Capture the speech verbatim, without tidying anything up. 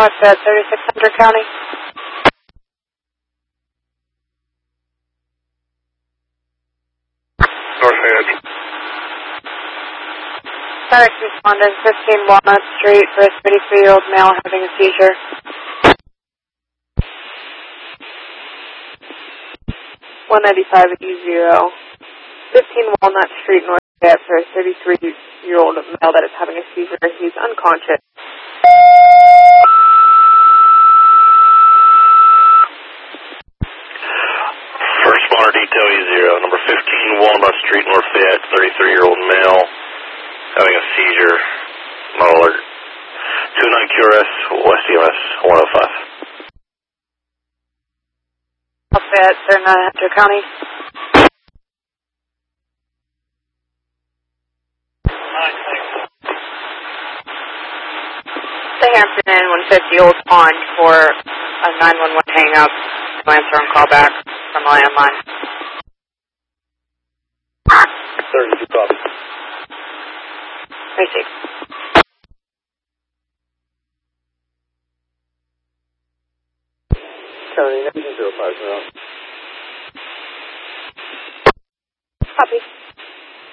West at thirty-six hundred County. North Fayette. Direct respondent, fifteen Walnut Street for a thirty-three-year-old male having a seizure. one ninety-five E zero. fifteen Walnut Street, North Fayette for a thirty-three-year-old male that is having a seizure. He's unconscious. First responder detail E zero. Number fifteen Walnut Street, North Fayette, thirty-three-year-old male having a seizure. Not alert. two nine Q R S, West E M S, one oh five. North Fayette, thirty-nine hundred County. The Hampton Inn one fifty Old Pond for a nine one one hang up. Answer and call back from a landline. thirty-two copy. Receive. County, zero five zero. Copy.